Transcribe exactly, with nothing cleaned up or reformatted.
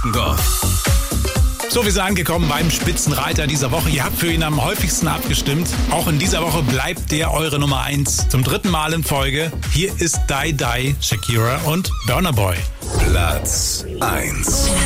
Westendorf. So, wir sind angekommen beim Spitzenreiter dieser Woche. Ihr habt für ihn am häufigsten abgestimmt. Auch in dieser Woche bleibt der eure Nummer eins. Zum dritten Mal in Folge. Hier ist Die Die, Shakira und Burna Boy. Platz eins.